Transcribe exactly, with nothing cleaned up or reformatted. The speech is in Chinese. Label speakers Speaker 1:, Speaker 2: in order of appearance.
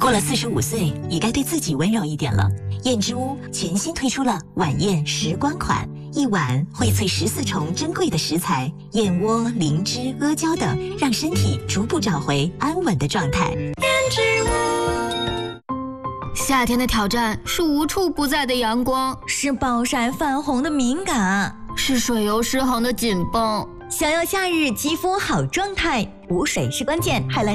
Speaker 1: 过了四十五岁，也该对自己温柔一点了。燕之屋全新推出了晚宴时光款，一碗荟萃十四重珍贵的食材，燕窝、灵芝、阿胶等，让身体逐步找回安稳的状态。燕之
Speaker 2: 屋。夏天的挑战是无处不在的阳光，
Speaker 3: 是暴晒泛红的敏感，
Speaker 2: 是水油失衡的紧绷。
Speaker 3: 想要夏日肌肤好状态，补水是关键。海蓝